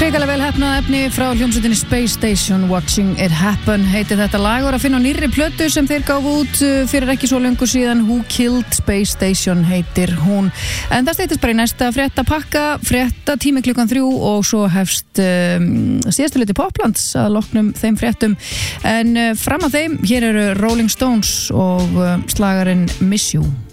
Hrikalega vel heppnað efni frá hljómsveitinni Space Station, Watching It Happen heiti þetta lag og að finna á nýrri plötu sem þeir gáfu út fyrir ekki svo löngu síðan. Who Killed Space Station heitir hún. En það steytist bara í næsta fréttapakka, fréttatími 3:00 og svo hefst síðastu hluti Poplands að loknum þeim fréttum. En fram að þeim, hér eru Rolling Stones og slagarinn Miss You.